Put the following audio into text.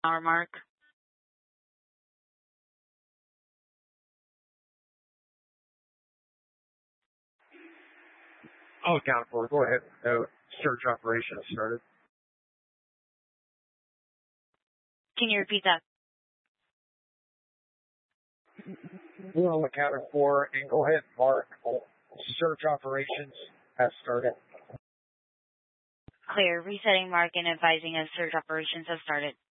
hour mark. I'll count for it. Go ahead. Search operation started. Can you repeat that? We're on the count of 4, and go ahead, Mark. Search operations has started. Clear. Resetting mark and advising us search operations have started.